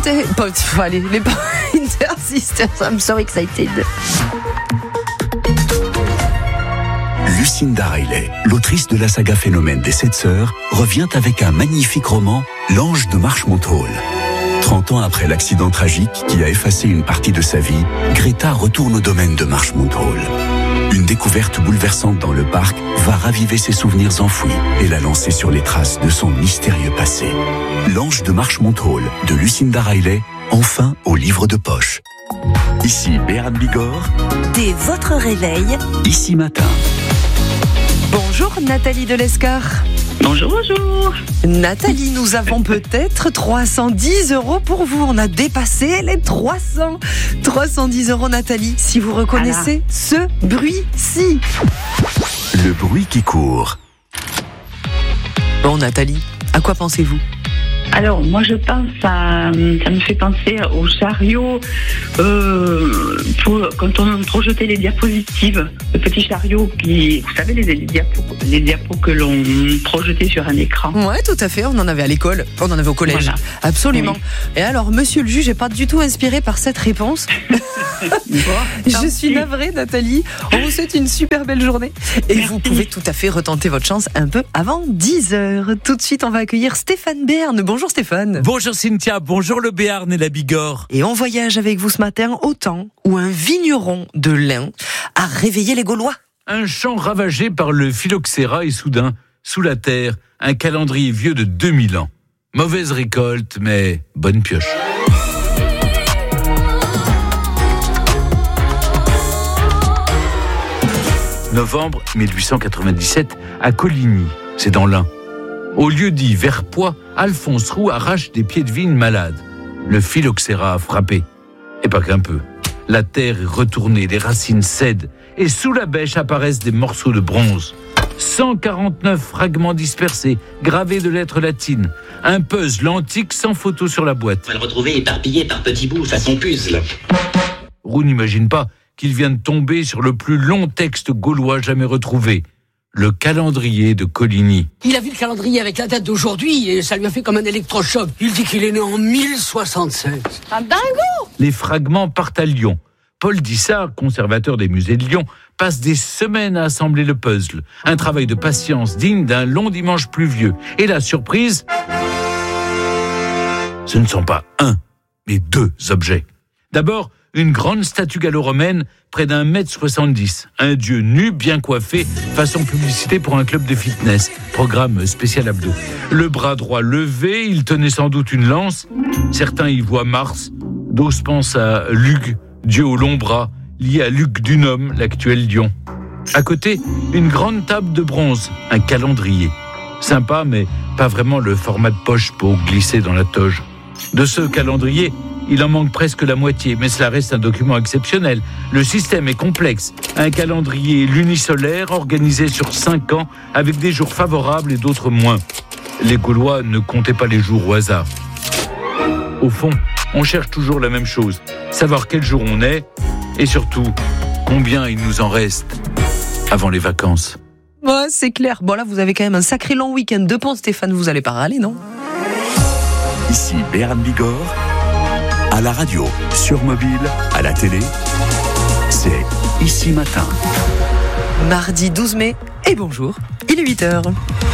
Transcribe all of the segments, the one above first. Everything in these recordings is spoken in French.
Pointer Sisters, I'm so excited. Lucinda Riley, l'autrice de la saga Phénomène des 7 sœurs, revient avec un magnifique roman, L'Ange de Marchmont Hall. 30 ans après l'accident tragique qui a effacé une partie de sa vie, Greta retourne au domaine de Marchmont Hall. Une découverte bouleversante dans le parc va raviver ses souvenirs enfouis et la lancer sur les traces de son mystérieux passé. L'Ange de Marchmont Hall de Lucinda Riley, enfin au livre de poche. Ici Béarn Bigorre. Dès votre réveil, Ici Matin. Bonjour Nathalie Delescar. Bonjour. Nathalie, nous avons peut-être 310 € pour vous. On a dépassé les 300. 310 € Nathalie, si vous reconnaissez ce bruit-ci. Le bruit qui court. Bon Nathalie, à quoi pensez-vous ? Alors, moi, je pense ça me fait penser au chariot quand on projetait les diapositives, le petit chariot qui, vous savez, les diapos que l'on projetait sur un écran. Ouais, tout à fait. On en avait à l'école, on en avait au collège. Voilà. Absolument. Oui. Et alors, monsieur le juge n'est pas du tout inspiré par cette réponse. Je suis navrée, Nathalie. On vous souhaite une super belle journée. Et merci. Vous pouvez tout à fait retenter votre chance un peu avant 10h. Tout de suite, on va accueillir Stéphane Béarn. Bonjour Stéphane. Bonjour Cynthia, bonjour le Béarn et la Bigorre. Et on voyage avec vous ce matin au temps où un vigneron de l'Ain a réveillé les Gaulois. Un champ ravagé par le phylloxéra et soudain, sous la terre, un calendrier vieux de 2000 ans. Mauvaise récolte, mais bonne pioche. Novembre 1897, à Coligny, c'est dans l'Ain. Au lieu dit Verpoix, Alphonse Roux arrache des pieds de vigne malades. Le phylloxéra a frappé. Et pas qu'un peu. La terre est retournée, les racines cèdent, et sous la bêche apparaissent des morceaux de bronze. 149 fragments dispersés, gravés de lettres latines. Un puzzle antique sans photo sur la boîte. On va le retrouver éparpillé par petits bouts, façon puzzle. Roux n'imagine pas qu'il vient de tomber sur le plus long texte gaulois jamais retrouvé. Le calendrier de Coligny. Il a vu le calendrier avec la date d'aujourd'hui et ça lui a fait comme un électrochoc. Il dit qu'il est né en 1076. Un dingo! Les fragments partent à Lyon. Paul Dissart, conservateur des musées de Lyon, passe des semaines à assembler le puzzle. Un travail de patience digne d'un long dimanche pluvieux. Et la surprise, ce ne sont pas un, mais deux objets. D'abord, une grande statue gallo-romaine, près d'1,70 m. Un dieu nu, bien coiffé, façon publicité pour un club de fitness. Programme spécial abdo. Le bras droit levé, il tenait sans doute une lance. Certains y voient Mars. D'autres pensent à Lug, dieu aux longs bras, lié à Lugdunum, l'actuel lion. À côté, une grande table de bronze, un calendrier. Sympa, mais pas vraiment le format de poche pour glisser dans la toge. De ce calendrier, il en manque presque la moitié, mais cela reste un document exceptionnel. Le système est complexe. Un calendrier lunisolaire organisé sur 5 ans, avec des jours favorables et d'autres moins. Les Gaulois ne comptaient pas les jours au hasard. Au fond, on cherche toujours la même chose. Savoir quel jour on est, et surtout, combien il nous en reste avant les vacances. Ouais, c'est clair. Bon là, vous avez quand même un sacré long week-end de pont, Stéphane. Vous allez pas râler, non ? Ici Béarn Bigorre. À la radio, sur mobile, à la télé, c'est Ici Matin. Mardi 12 mai, et bonjour, il est 8h.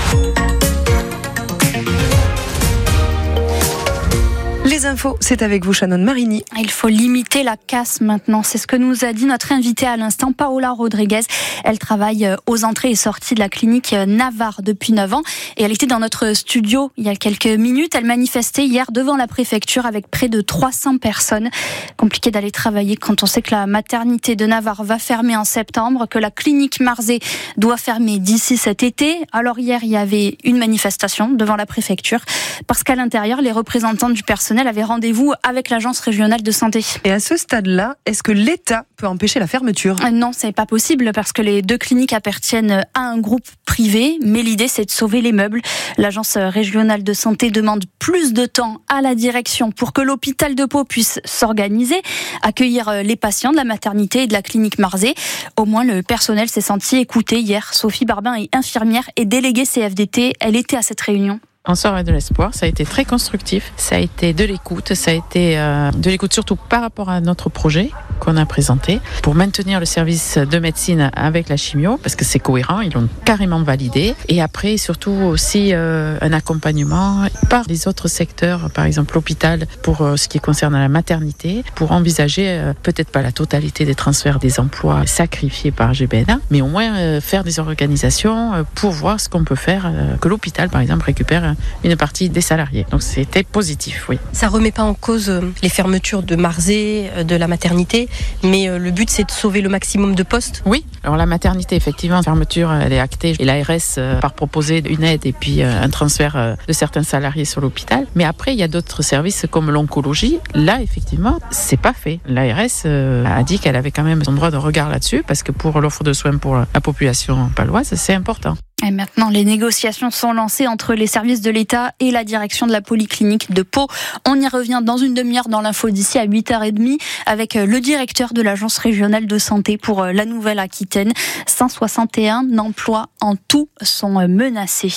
Les infos, c'est avec vous, Shannon Marini. Il faut limiter la casse maintenant. C'est ce que nous a dit notre invitée à l'instant, Paola Rodriguez. Elle travaille aux entrées et sorties de la clinique Navarre depuis 9 ans. Et elle était dans notre studio il y a quelques minutes. Elle manifestait hier devant la préfecture avec près de 300 personnes. Compliqué d'aller travailler quand on sait que la maternité de Navarre va fermer en septembre, que la clinique Marzé doit fermer d'ici cet été. Alors hier, il y avait une manifestation devant la préfecture parce qu'à l'intérieur, les représentants du personnel avait rendez-vous avec l'agence régionale de santé. Et à ce stade-là, est-ce que l'État peut empêcher la fermeture ? Non, c'est pas possible parce que les deux cliniques appartiennent à un groupe privé, mais l'idée c'est de sauver les meubles. L'agence régionale de santé demande plus de temps à la direction pour que l'hôpital de Pau puisse s'organiser, accueillir les patients de la maternité et de la clinique Marzé. Au moins le personnel s'est senti écouté hier. Sophie Barbin est infirmière et déléguée CFDT. Elle était à cette réunion. On sort avec de l'espoir, ça a été très constructif, ça a été de l'écoute, ça a été de l'écoute surtout par rapport à notre projet qu'on a présenté pour maintenir le service de médecine avec la chimio, parce que c'est cohérent, ils l'ont carrément validé. Et après, surtout aussi un accompagnement par les autres secteurs, par exemple l'hôpital pour ce qui concerne la maternité, pour envisager peut-être pas la totalité des transferts des emplois sacrifiés par GBNA, mais au moins faire des organisations pour voir ce qu'on peut faire, que l'hôpital par exemple récupère une partie des salariés. Donc c'était positif, oui. Ça remet pas en cause les fermetures de Marzé, de la maternité, mais le but c'est de sauver le maximum de postes. Oui, alors la maternité, effectivement, fermeture, elle est actée et l'ARS part proposer une aide et puis un transfert de certains salariés sur l'hôpital. Mais après, il y a d'autres services comme l'oncologie. Là, effectivement, c'est pas fait. L'ARS a dit qu'elle avait quand même son droit de regard là-dessus parce que pour l'offre de soins pour la population paloise, c'est important. Et maintenant, les négociations sont lancées entre les services de l'État et la direction de la polyclinique de Pau. On y revient dans une demi-heure dans l'info d'ici à 8h30 avec le directeur de l'Agence régionale de santé pour la Nouvelle-Aquitaine. 161 emplois en tout sont menacés.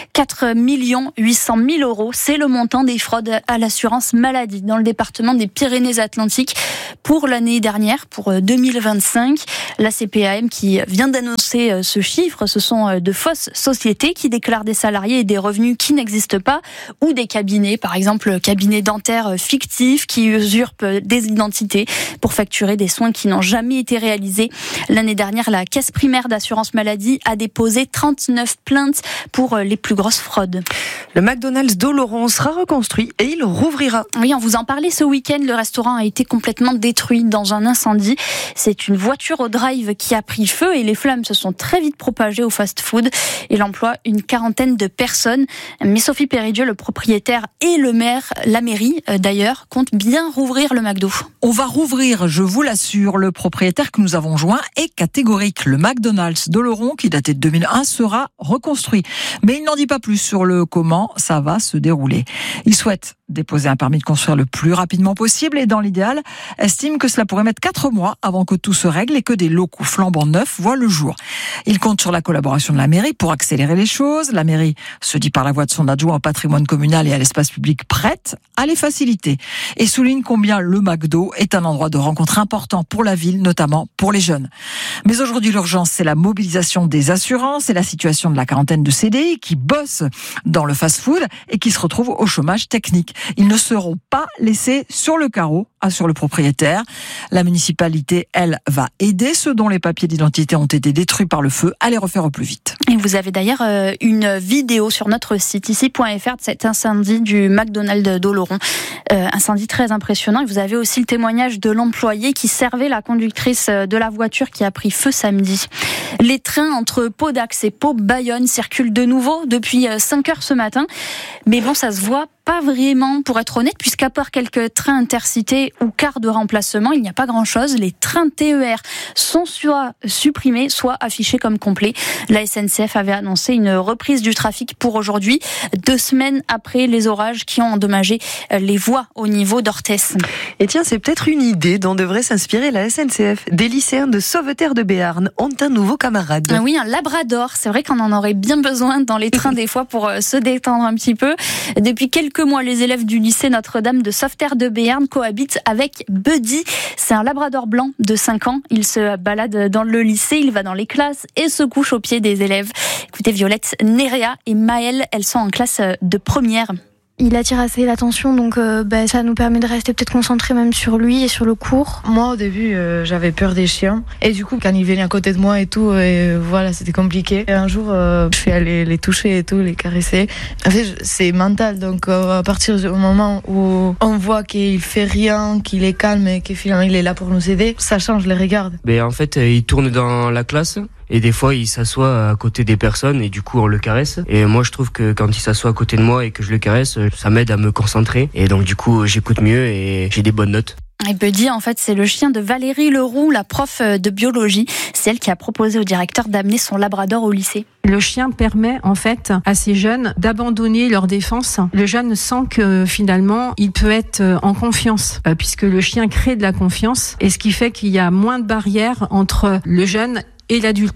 4 800 000 €, c'est le montant des fraudes à l'assurance maladie dans le département des Pyrénées-Atlantiques pour l'année dernière, pour 2025. La CPAM qui vient d'annoncer ce chiffre, ce sont de fausses sociétés qui déclarent des salariés et des revenus qui n'existent pas, ou des cabinets, par exemple cabinets dentaires fictifs qui usurpent des identités pour facturer des soins qui n'ont jamais été réalisés. L'année dernière, la caisse primaire d'assurance maladie a déposé 39 plaintes pour les plus grosses fraudes. Le McDonald's d'Oloron sera reconstruit et il rouvrira. Oui, on vous en parlait ce week-end. Le restaurant a été complètement détruit dans un incendie. C'est une voiture au drive qui a pris feu et les flammes se sont très vite propagées au fast-food. Il emploie une quarantaine de personnes. Mais Sophie Péridieu, le propriétaire et le maire, la mairie d'ailleurs, compte bien rouvrir le McDo. On va rouvrir, je vous l'assure. Le propriétaire que nous avons joint est catégorique. Le McDonald's d'Oloron, qui datait de 2001, sera reconstruit. Mais il n'en dit pas plus sur le comment ça va se dérouler. Il souhaite déposer un permis de construire le plus rapidement possible et dans l'idéal, estime que cela pourrait mettre 4 mois avant que tout se règle et que des locaux flambant neufs voient le jour. Il compte sur la collaboration de la mairie pour accélérer les choses. La mairie se dit par la voix de son adjoint au patrimoine communal et à l'espace public prête à les faciliter et souligne combien le McDo est un endroit de rencontre important pour la ville, notamment pour les jeunes. Mais aujourd'hui, l'urgence, c'est la mobilisation des assurances et la situation de la quarantaine de CDI qui bossent dans le fast-food et qui se retrouvent au chômage technique. Ils ne seront pas laissés sur le carreau, assure le propriétaire. La municipalité, elle, va aider ceux dont les papiers d'identité ont été détruits par le feu à les refaire au plus vite. Et vous avez d'ailleurs une vidéo sur notre site ici.fr de cet incendie du McDonald's d'Oloron. Incendie très impressionnant. Et vous avez aussi le témoignage de l'employé qui servait la conductrice de la voiture qui a pris feu samedi. Les trains entre Pau d'Ax et Pau-Bayonne circulent de nouveau depuis 5h ce matin. Mais bon, ça se voit pas vraiment, pour être honnête, puisqu'à part quelques trains intercités ou cars de remplacement, il n'y a pas grand-chose. Les trains TER sont soit supprimés, soit affichés comme complets. La SNCF avait annoncé une reprise du trafic pour aujourd'hui, 2 semaines après les orages qui ont endommagé les voies au niveau d'Orthès. Et tiens, c'est peut-être une idée dont devrait s'inspirer la SNCF. Des lycéens de Sauveterre de Béarn ont un nouveau camarade. Oui, un labrador. C'est vrai qu'on en aurait bien besoin dans les trains des fois pour se détendre un petit peu. Depuis quelques mois, les élèves du lycée Notre-Dame de Sauveterre de Béarn cohabitent avec Buddy. C'est un labrador blanc de 5 ans. Il se balade dans le lycée, il va dans les classes et se couche aux pieds des élèves. Écoutez, Violette, Néréa et Maëlle, elles sont en classe de première. Il attire assez l'attention, donc ça nous permet de rester peut-être concentrés même sur lui et sur le cours. Moi, au début, j'avais peur des chiens. Et du coup, quand ils venaient à côté de moi et tout, voilà, c'était compliqué. Et un jour, je suis allée les toucher et tout, les caresser. En fait, c'est mental, donc à partir du moment où on voit qu'il fait rien, qu'il est calme et qu'il finalement il est là pour nous aider, ça change les regards. En fait, il tourne dans la classe. Et des fois, il s'assoit à côté des personnes et du coup, on le caresse. Et moi, je trouve que quand il s'assoit à côté de moi et que je le caresse, ça m'aide à me concentrer. Et donc, du coup, j'écoute mieux et j'ai des bonnes notes. Et Buddy, en fait, c'est le chien de Valérie Leroux, la prof de biologie. C'est elle qui a proposé au directeur d'amener son labrador au lycée. Le chien permet, en fait, à ces jeunes d'abandonner leur défense. Le jeune sent que, finalement, il peut être en confiance, puisque le chien crée de la confiance. Et ce qui fait qu'il y a moins de barrières entre le jeune et l'adulte.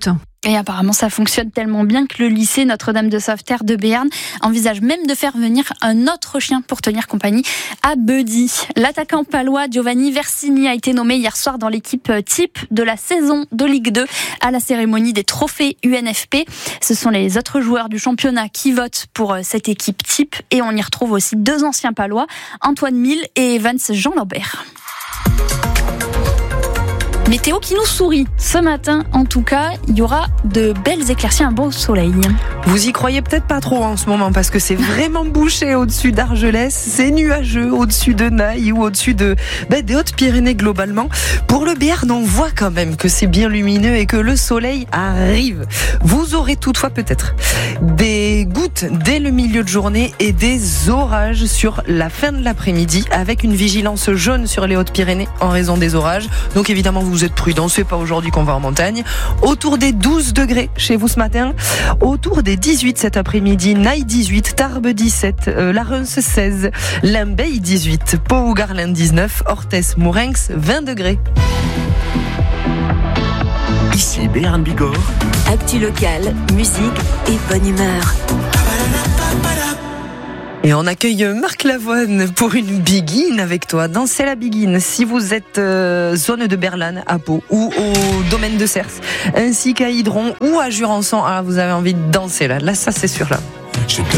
Et apparemment, ça fonctionne tellement bien que le lycée Notre-Dame de Sauveterre de Béarn envisage même de faire venir un autre chien pour tenir compagnie à Buddy. L'attaquant palois Giovanni Versini a été nommé hier soir dans l'équipe type de la saison de Ligue 2 à la cérémonie des trophées UNFP. Ce sont les autres joueurs du championnat qui votent pour cette équipe type et on y retrouve aussi 2 anciens palois, Antoine Mille et Evans Jean Lambert. Météo qui nous sourit. Ce matin, en tout cas, il y aura de belles éclaircies, un beau soleil. Vous y croyez peut-être pas trop en ce moment parce que c'est vraiment bouché au-dessus d'Argelès, c'est nuageux au-dessus de Naï ou au-dessus des Hautes-Pyrénées globalement. Pour le Béarn, on voit quand même que c'est bien lumineux et que le soleil arrive. Vous aurez toutefois peut-être des gouttes dès le milieu de journée et des orages sur la fin de l'après-midi avec une vigilance jaune sur les Hautes-Pyrénées en raison des orages. Donc évidemment, vous êtes prudents, c'est pas aujourd'hui qu'on va en montagne. Autour des 12 degrés chez vous ce matin, autour des 18 cet après-midi, Naï 18, Tarbes 17, La Reims 16, Limbeil 18, Pau ou Garlin 19, Orthez, Mourenx 20 degrés. Ici Béarn Bigorre. Actu locale, musique et bonne humeur. Et on accueille Marc Lavoine pour une Biguine avec toi. Dansez la Biguine si vous êtes zone de Berlane à Pau ou au domaine de Cers, ainsi qu'à Hydron ou à Jurançon. Ah, vous avez envie de danser là ça c'est sûr là.